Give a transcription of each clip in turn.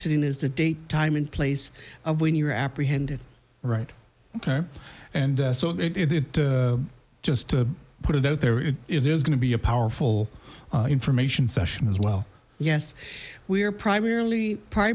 is the date, time, and place of when you were apprehended. Right. Okay. And so just to put it out there, it is going to be a powerful information session as well. Yes, we are primarily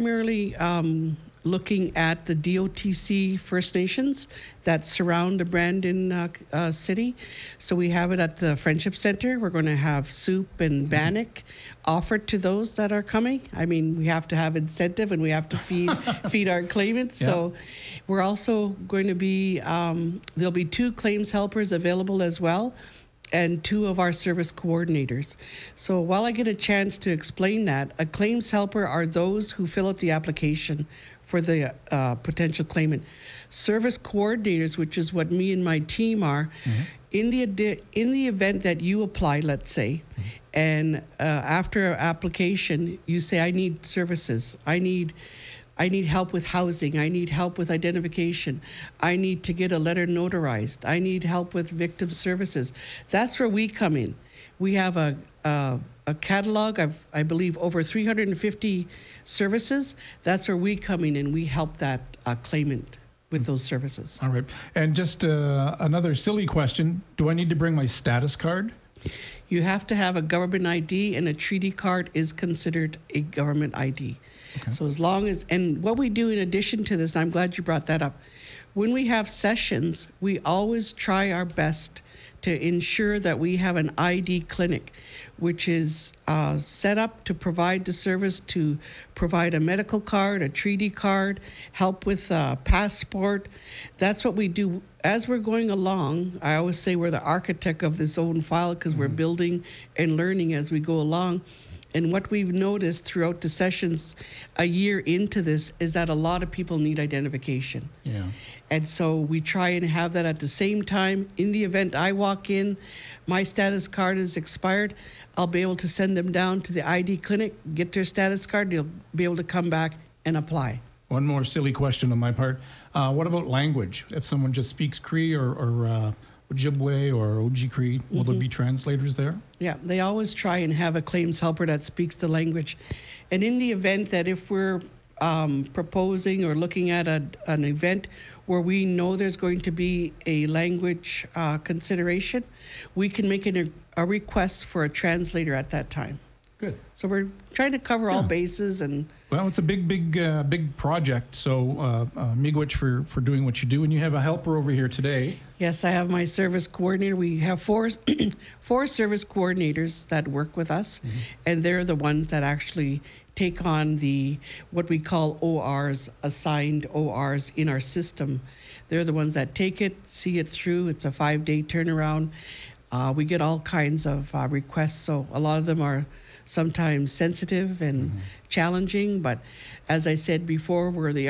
looking at the DOTC First Nations that surround the Brandon city. So we have it at the Friendship Center. We're going to have soup and bannock offered to those that are coming. I mean, we have to have incentive and we have to feed our claimants. Yeah. So we're also going to be, there'll be 2 claims helpers available as well, and 2 of our service coordinators. So while I get a chance to explain that, a claims helper are those who fill out the application for the potential claimant. Service coordinators, which is what me and my team are, in the event that you apply, let's say, and after application, you say, I need services. I need help with housing. I need help with identification. I need to get a letter notarized. I need help with victim services. That's where we come in. We have a catalog of, I believe, over 350 services. That's where we come in and we help that claimant with those services. All right. And just another silly question. Do I need to bring my status card? You have to have a government ID, and a treaty card is considered a government ID. Okay. So as long as, and what we do in addition to this, and I'm glad you brought that up, when we have sessions, we always try our best to ensure that we have an ID clinic, which is set up to provide the service to provide a medical card, a treaty card, help with a passport. That's what we do. As we're going along, I always say we're the architect of this own file because we're building and learning as we go along. And what we've noticed throughout the sessions a year into this is that a lot of people need identification. Yeah. And so we try and have that at the same time. In the event I walk in, my status card is expired, I'll be able to send them down to the ID clinic, get their status card, they'll be able to come back and apply. One more silly question on my part. What about language? If someone just speaks Cree or Ojibwe or Oji-Cree, will there be translators there? Yeah, they always try and have a claims helper that speaks the language. And in the event that if we're proposing or looking at an event where we know there's going to be a language consideration, we can make a request for a translator at that time. Good. So we're trying to cover all bases. And well, it's a big project. So miigwech for doing what you do, and you have a helper over here today. Yes, I have my service coordinator. We have four service coordinators that work with us, and they're the ones that actually take on what we call ORs, assigned ORs in our system. They're the ones that take it, see it through. It's a 5-day turnaround. We get all kinds of requests, so a lot of them are sometimes sensitive and challenging, but as I said before, we're the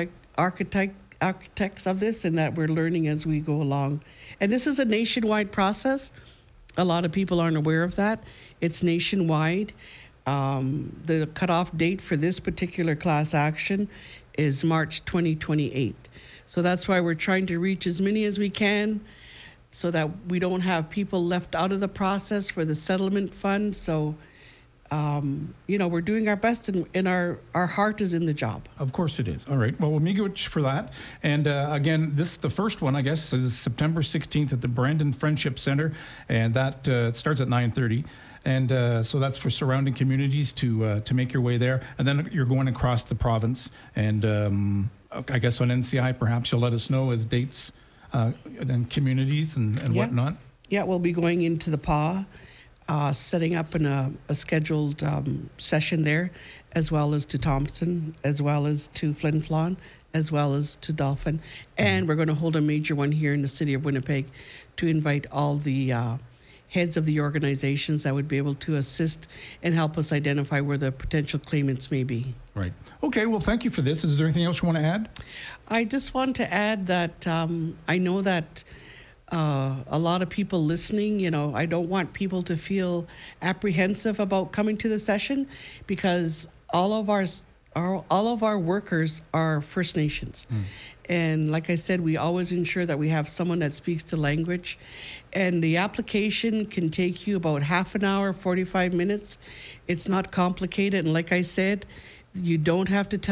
architects of this, and that we're learning as we go along. And this is a nationwide process. A lot of people aren't aware of that. It's nationwide. The cutoff date for this particular class action is March 2028. So that's why we're trying to reach as many as we can so that we don't have people left out of the process for the settlement fund. So we're doing our best, and our heart is in the job. Of course it is. All right. Well, miigwech for that. And again, the first one, I guess, is September 16th at the Brandon Friendship Center, and that starts at 9:30. And so that's for surrounding communities to make your way there. And then you're going across the province. And I guess on NCI, perhaps you'll let us know as dates and communities and whatnot. Yeah, we'll be going into the PAW. Setting up a scheduled session there, as well as to Thompson, as well as to Flin Flon, as well as to Dolphin. And we're going to hold a major one here in the city of Winnipeg to invite all the heads of the organizations that would be able to assist and help us identify where the potential claimants may be. Right. Okay, well, thank you for this. Is there anything else you want to add? I just want to add that I know that a lot of people listening, I don't want people to feel apprehensive about coming to the session, because all of our workers are First Nations. And like I said, we always ensure that we have someone that speaks the language. And the application can take you about half an hour, 45 minutes. It's not complicated. And like I said, You don't have to tell